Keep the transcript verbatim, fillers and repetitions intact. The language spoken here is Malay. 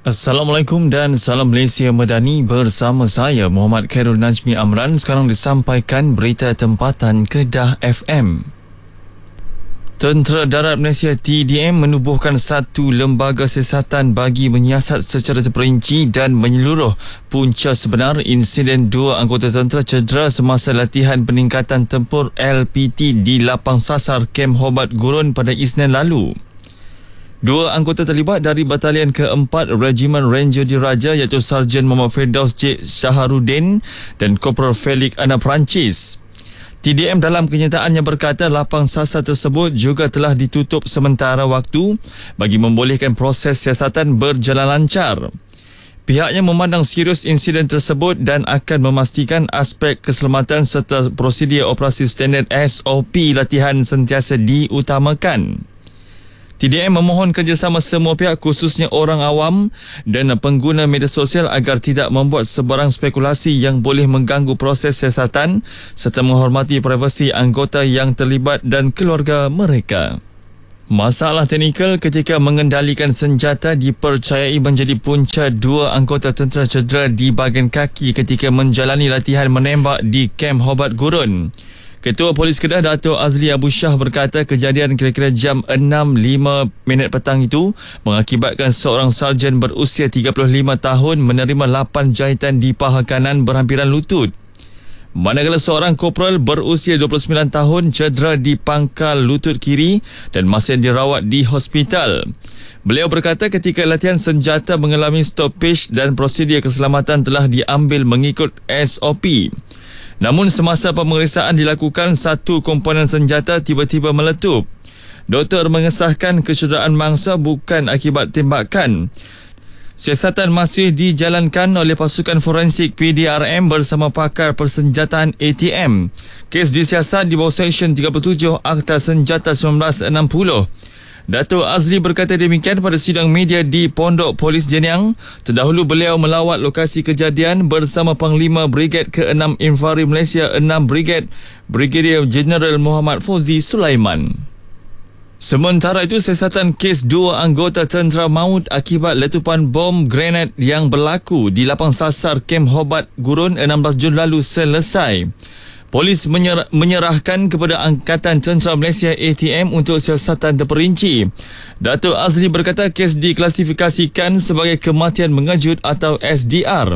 Assalamualaikum dan salam Malaysia Madani, bersama saya Muhammad Khairul Najmi Amran. Sekarang disampaikan berita tempatan Kedah F M. Tentera Darat Malaysia T D M menubuhkan satu lembaga siasatan bagi menyiasat secara terperinci dan menyeluruh punca sebenar insiden dua anggota tentera cedera semasa latihan peningkatan tempur L P T di lapang sasar Kem Hobart Gurun pada Isnin lalu. Dua anggota terlibat dari Batalion keempat Regimen Ranger Diraja iaitu Sarjan Muhammad Firdaus J. Shaharuddin dan Korporal Felix anak Perancis. T D M dalam kenyataannya berkata lapang sasar tersebut juga telah ditutup sementara waktu bagi membolehkan proses siasatan berjalan lancar. Pihaknya memandang serius insiden tersebut dan akan memastikan aspek keselamatan serta prosedur operasi standard S O P latihan sentiasa diutamakan. T D M memohon kerjasama semua pihak khususnya orang awam dan pengguna media sosial agar tidak membuat sebarang spekulasi yang boleh mengganggu proses siasatan serta menghormati privasi anggota yang terlibat dan keluarga mereka. Masalah teknikal ketika mengendalikan senjata dipercayai menjadi punca dua anggota tentera cedera di bahagian kaki ketika menjalani latihan menembak di Kem Hobart Gurun. Ketua Polis Kedah Dato' Azli Abu Shah berkata kejadian kira-kira jam enam lima minit petang itu mengakibatkan seorang sarjan berusia tiga puluh lima tahun menerima lapan jahitan di paha kanan berhampiran lutut. Manakala seorang korporal berusia dua puluh sembilan tahun cedera di pangkal lutut kiri dan masih dirawat di hospital. Beliau berkata ketika latihan senjata mengalami stoppage dan prosedur keselamatan telah diambil mengikut S O P. Namun semasa pemeriksaan dilakukan, satu komponen senjata tiba-tiba meletup. Doktor mengesahkan kecederaan mangsa bukan akibat tembakan. Siasatan masih dijalankan oleh pasukan forensik P D R M bersama pakar persenjataan A T M. Kes disiasat di bawah Seksyen tiga puluh tujuh Akta Senjata seribu sembilan ratus enam puluh. Dato' Azli berkata demikian pada sidang media di Pondok Polis Jeniang. Terdahulu beliau melawat lokasi kejadian bersama Panglima Brigad keenam Infanteri Malaysia enam Brigad Brigadier Jeneral Muhammad Fauzi Sulaiman. Sementara itu, siasatan kes dua anggota tentera maut akibat letupan bom granat yang berlaku di lapang sasar Kem Hobart Gurun enam belas Jun lalu selesai. Polis menyer- menyerahkan kepada Angkatan Tentera Malaysia A T M untuk siasatan terperinci. Dato' Azli berkata kes diklasifikasikan sebagai kematian mengejut atau S D R.